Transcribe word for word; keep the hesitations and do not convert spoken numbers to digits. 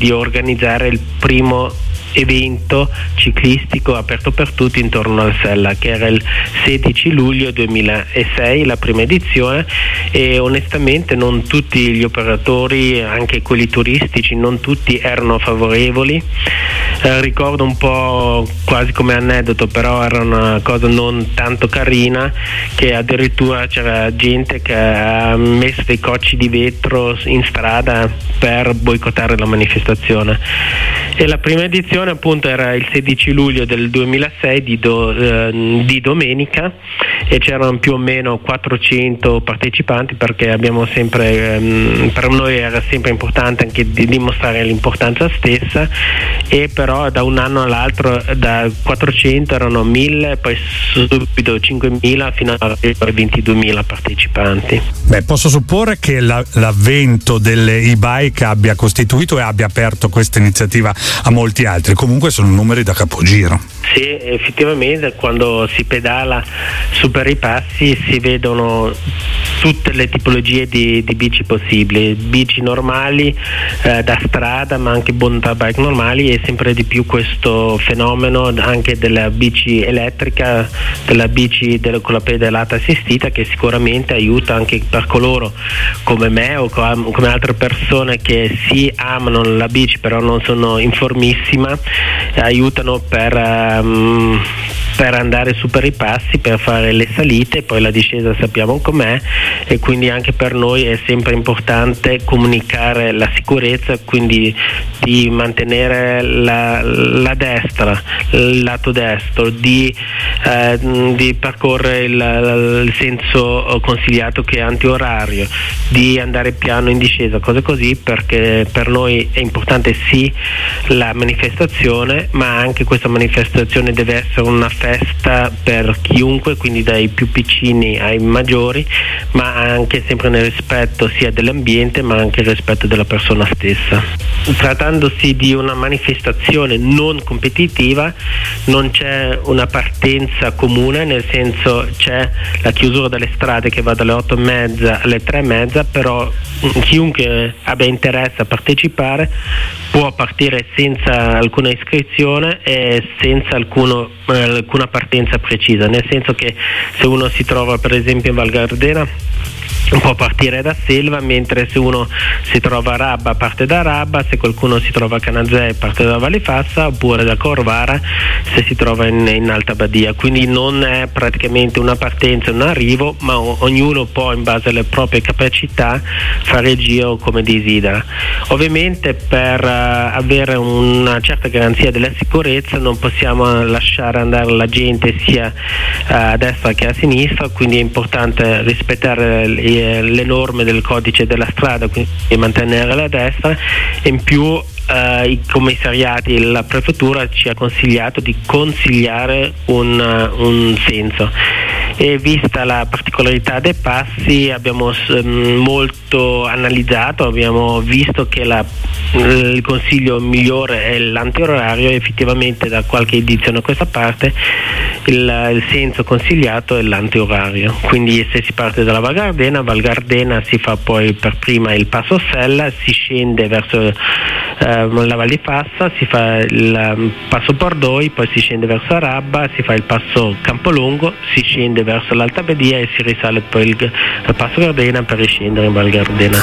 di organizzare il primo evento ciclistico aperto per tutti intorno al Sella, che era il sedici luglio duemilasei, la prima edizione, e onestamente non tutti gli operatori, anche quelli turistici, non tutti erano favorevoli. Eh, ricordo un po' quasi come aneddoto, però era una cosa non tanto carina, che addirittura c'era gente che ha messo dei cocci di vetro in strada per boicottare la manifestazione. E la prima edizione appunto era il sedici luglio del duemilasei, di, do, eh, di domenica, e c'erano più o meno quattrocento partecipanti, perché abbiamo sempre ehm, per noi era sempre importante anche di dimostrare l'importanza stessa, e però da un anno all'altro da quattrocento erano mille, poi subito cinquemila fino a ventiduemila partecipanti. Beh, posso supporre che la, l'avvento delle e-bike abbia costituito e abbia aperto questa iniziativa a molti altri. Comunque sono numeri da capogiro. Sì, effettivamente quando si pedala su per i passi si vedono tutte le tipologie di, di bici possibili, bici normali, eh, da strada, ma anche mountain bike normali, e sempre di più questo fenomeno anche della bici elettrica, della bici del, con la pedalata assistita, che sicuramente aiuta anche per coloro come me o come altre persone che si amano la bici però non sono informissima, aiutano per um, per andare su per i passi, per fare le salite, poi la discesa sappiamo com'è, e quindi anche per noi è sempre importante comunicare la sicurezza, quindi di mantenere la, la destra, il lato destro, di, eh, di percorrere il, il senso consigliato che è antiorario, di andare piano in discesa, cose così, perché per noi è importante sì la manifestazione, ma anche questa manifestazione deve essere una festa per chiunque, quindi dai più piccini ai maggiori, ma anche sempre nel rispetto sia dell'ambiente ma anche il rispetto della persona stessa. Trattandosi di una manifestazione non competitiva non c'è una partenza comune, nel senso c'è la chiusura delle strade che va dalle otto e mezza alle tre e mezza, però chiunque abbia interesse a partecipare può partire senza alcuna iscrizione e senza alcuno, eh, alcuna partenza precisa, nel senso che se uno si trova per esempio in Val Gardena può partire da Selva, mentre se uno si trova a Rabba parte da Rabba, se qualcuno si trova a Canazei parte da Valle Fassa, oppure da Corvara se si trova in, in Alta Badia. Quindi non è praticamente una partenza e un arrivo, ma o, ognuno può in base alle proprie capacità fare il giro come desidera. Ovviamente per uh, avere una certa garanzia della sicurezza non possiamo lasciare andare la gente sia uh, a destra che a sinistra, quindi è importante rispettare le le norme del codice della strada, quindi mantenere la destra, e in più uh, i commissariati e la prefettura ci ha consigliato di consigliare un, uh, un senso, e vista la particolarità dei passi abbiamo um, molto analizzato, abbiamo visto che la, il consiglio migliore è l'antiorario, e effettivamente da qualche edizione a questa parte il, il senso consigliato è l'antiorario. Quindi se si parte dalla Val Gardena, Val Gardena si fa poi per prima il passo Sella, si scende verso eh, la Val di Fassa, si fa il um, passo Pordoi, poi si scende verso Arabba, si fa il passo Campolongo, si scende verso l'Alta Badia e si risale poi il, il passo Gardena per riscendere in Val Gardena.